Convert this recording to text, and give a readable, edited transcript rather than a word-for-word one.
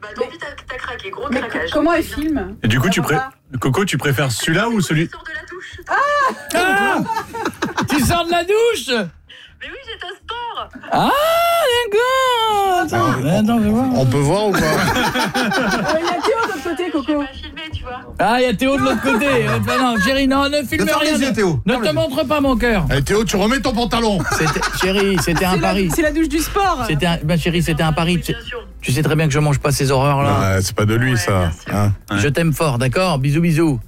Bah tant pis, t'as craqué, gros craquage. Comment elle filme? Et du coup, Coco, tu préfères celui-là ou celui... Sors de la douche. Ah tu sors de la douche? Mais oui, j'étais au sport. Ah, d'accord. Attends, je vais voir. On peut voir ou pas? Il y a Théo de l'autre côté, Coco. J'ai pas filmé, tu vois. Ah, il y a Théo de l'autre côté. Non, chérie, non, ne filme ferme rien. les yeux, Théo. Ne te montre pas mon cœur. Allez, Théo, tu remets ton pantalon. Chérie, c'était un pari. C'est la douche du sport. Chérie, c'était un pari. Oui, bien sûr. Tu sais très bien que je mange pas ces horreurs là. C'est pas de lui, ça. merci. Hein? Je t'aime fort, d'accord? Bisous bisous.